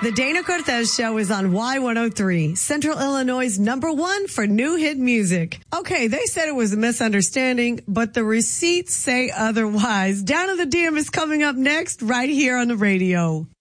The Dana Cortez Show is on Y103, Central Illinois' #1 for new hit music. Okay, they said it was a misunderstanding, but the receipts say otherwise. Down to the DM is coming up next, right here on the radio.